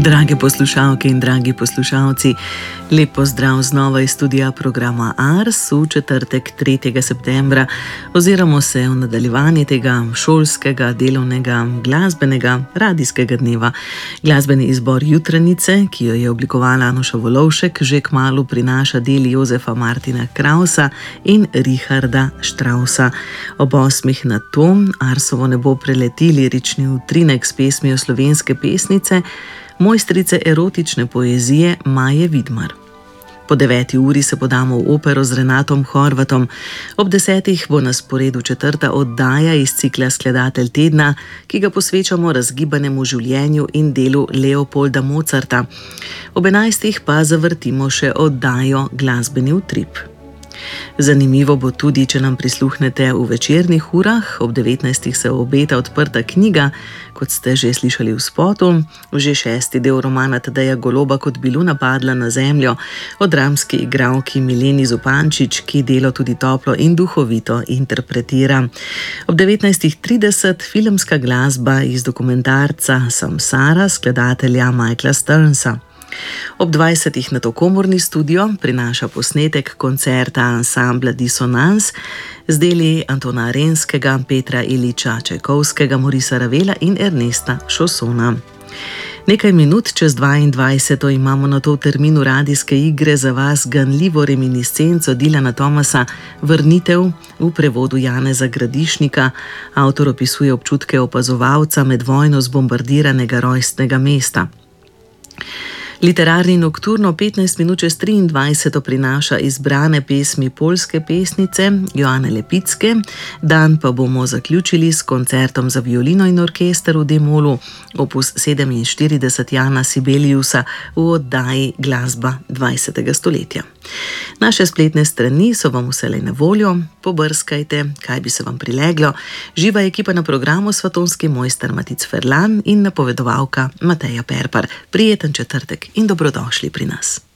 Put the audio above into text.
Drage poslušalke in dragi poslušalci, lep pozdrav znova iz studia programa Ars v četrtek 3. septembra. Oziramo se v nadaljevanje tega šolskega, delovnega, glasbenega, radijskega dneva. Glasbeni izbor Jutranice, ki jo je oblikovala Anuša Volovšek, že kmalu prinaša deli Jozefa Martina Krausa in Richarda Straussa. Ob 8. na to Arsovo nebo preleti lirični utrinek s pesmijo slovenske pesnice, mojstrice erotične poezije Maje Vidmar. Po 9. uri se podamo v opero z Renatom Horvatom. Ob 10. bo na sporedu 4. oddaja iz cikla Skladatelj tedna, ki ga posvečamo razgibanemu življenju in delu Leopolda Mozarta. Ob 11. pa zavrtimo še oddajo Glasbeni utrip. Zanimivo bo tudi, če nam prisluhnete v večernih urah. Ob 19. se obeta odprta knjiga, kot ste že slišali v spotu, že 6. del romana Tadeja Goloba Kot bi luna padla na zemljo, o dramski igralki Mileni Zupančič, ki delo tudi toplo in duhovito interpretira. Ob 19.30 filmska glasba iz dokumentarca Samsara skladatelja Michaela Sternsa. Ob 20. nato komorni studio prinaša posnetek koncerta ansambla Dissonance z deli Antona Arenskega, Petra Iliča Čajkovskega, Morisa Ravela in Ernesta Šosona. Nekaj minut čez 22. imamo na to v terminu radijske igre za vas ganljivo reminiscenco Dylana Thomasa Vrnitev v prevodu Janeza Gradišnika. Avtor opisuje občutke opazovalca med vojno zbombardiranega rojstnega mesta. Literarni nokturno 15 minut čez 23. prinaša izbrane pesmi poljske pesnice Joane Lepicke. Dan pa bomo zaključili s koncertom za violino in orkester v D-molu, opus 47 Jana Sibeliusa v oddaji Glasba 20. stoletja. Naše spletne strani so vam vselej na voljo, pobrskajte, kaj bi se vam prileglo. Živa ekipa na programu svatonski mojster Matic Ferlan in napovedovalka Mateja Perpar. Prijeten četrtek in dobrodošli pri nas.